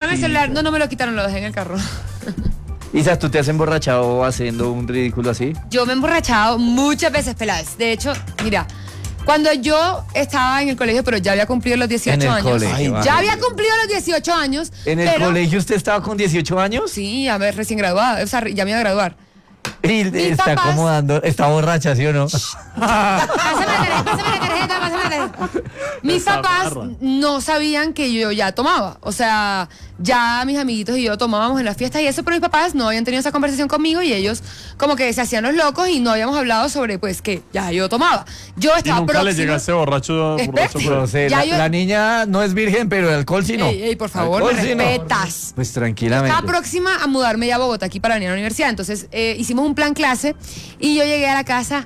quitaron el celular. No me lo quitaron, lo dejé en el carro. Isa, ¿tú te has emborrachado haciendo un ridículo así? Yo me he emborrachado muchas veces, Peláez. De hecho, mira, cuando yo estaba en el colegio, pero ya había cumplido los 18 años. Colegio, ya había cumplido los 18 años. ¿En el colegio usted estaba con 18 años? Sí, a ver, recién graduada. O sea, ya me iba a graduar. Y está acomodando, está borracha, ¿sí o no? Pásame la tarjeta. Mis papás no sabían que yo ya tomaba. O sea, ya mis amiguitos y yo tomábamos en las fiestas y eso, pero mis papás no habían tenido esa conversación conmigo y ellos como que se hacían los locos y no habíamos hablado sobre, pues, que ya yo tomaba. Yo estaba ¿Y nunca próxima. le llegaste borracho? No sé, la niña no es virgen, pero el alcohol sí no. Ey, por favor, me respetas. No. Pues tranquilamente. Estaba próxima a mudarme ya a Bogotá, aquí para venir a la universidad. Entonces hicimos un plan clase y yo llegué a la casa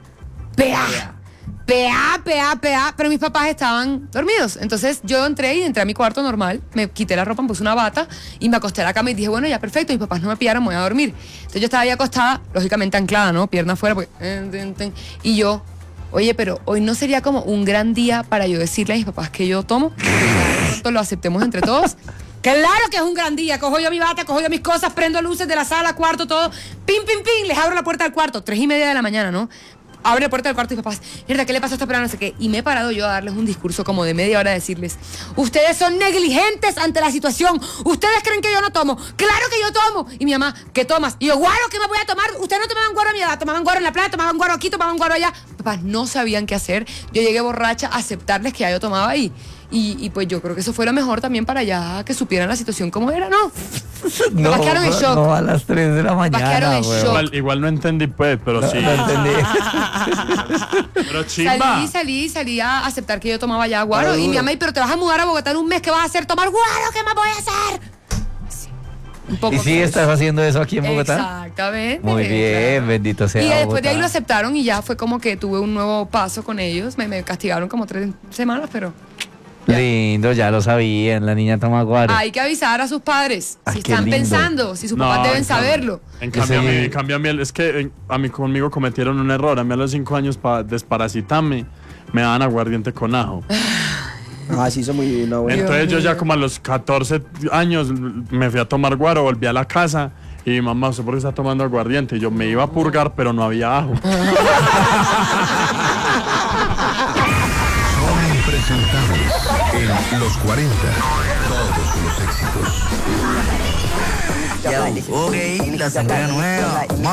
pero mis papás estaban dormidos. Entonces yo entré a mi cuarto normal, me quité la ropa, me puse una bata y me acosté a la cama y dije, bueno, ya perfecto, mis papás no me pillaron, me voy a dormir. Entonces yo estaba ahí acostada, lógicamente anclada, ¿no? Pierna afuera, pues, y yo, oye, pero hoy no sería como un gran día para yo decirle a mis papás que yo tomo, que lo aceptemos entre todos. Claro que es un gran día. Cojo yo mi bata, cojo yo mis cosas, prendo luces de la sala, cuarto, todo. Pim, les abro la puerta del cuarto. 3:30 de la mañana, ¿no? Abre la puerta del cuarto y papás, mierda, ¿qué le pasó a esta persona? No sé qué. Y me he parado yo a darles un discurso como de media hora a decirles, ustedes son negligentes ante la situación. Ustedes creen que yo no tomo. ¡Claro que yo tomo! Y mi mamá, ¿qué tomas? Y yo, guaro, ¿qué me voy a tomar? Ustedes no tomaban guaro a mi edad. Tomaban guaro en la playa, tomaban guaro aquí, tomaban guaro allá. Papás no sabían qué hacer. Yo llegué borracha a aceptarles que ya yo tomaba y pues yo creo que eso fue lo mejor también para ya que supieran la situación como era, ¿no? No, quedaron en shock. No, a las 3 de la mañana. Igual no entendí, pues, pero sí. No entendí. Pero chimba. Salí a aceptar que yo tomaba ya guaro. Y mi mamá, pero te vas a mudar a Bogotá en un mes, ¿qué vas a hacer? ¿Tomar guaro? ¿Qué más voy a hacer? Sí, un poco. ¿Y sí estás haciendo eso aquí en Bogotá? Exactamente. Muy bien, claro. Bendito sea Y después Bogotá. de ahí lo aceptaron y ya fue como que tuve un nuevo paso con ellos. Me castigaron como 3 semanas, pero... Lindo, ya lo sabían, la niña toma guaro. Hay que avisar a sus padres, si qué están lindo. pensando, si sus papás deben saberlo. En cambio, a mí, es que conmigo cometieron un error. A mí a los 5 años, para desparasitarme, me daban aguardiente con ajo. Sí, son muy buena. Entonces yo ya como a los 14 años me fui a tomar guaro, volví a la casa y mi mamá, ¿usted por qué está tomando aguardiente? Y yo me iba a purgar, pero no había ajo. Presentados en los 40. Todos los éxitos. Ya, ok, la sangre nueva.